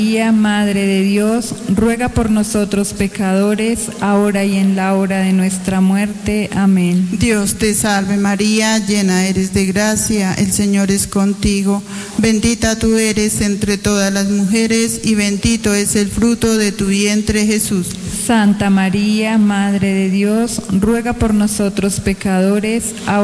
María, Madre de Dios, ruega por nosotros pecadores, ahora y en la hora de nuestra muerte. Amén. Dios te salve María, llena eres de gracia, el Señor es contigo. Bendita tú eres entre todas las mujeres y bendito es el fruto de tu vientre, Jesús. Santa María, Madre de Dios, ruega por nosotros pecadores, ahora